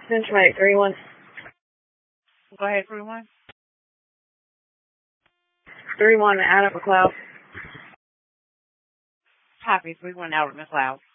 Central 31. Go ahead, 31. 31 out of McLeod. Copy, 31 out of McLeod.